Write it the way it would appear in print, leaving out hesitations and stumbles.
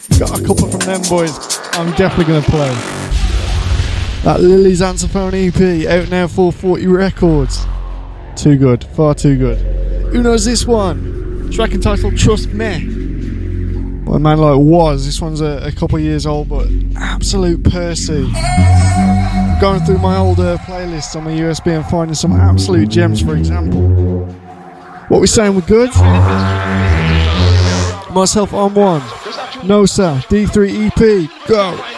Got a couple from them boys I'm definitely going to play. That Lily's Antiphone EP, out now, 440 Records. Too good, far too good. Who knows this one? Track entitled Trust Me. By a man like Was. This one's a couple of years old, but absolute Percy. Going through my older playlists on my USB and finding some absolute gems, for example. What we saying, we're good? Myself on one. No sir, D3 EP, go!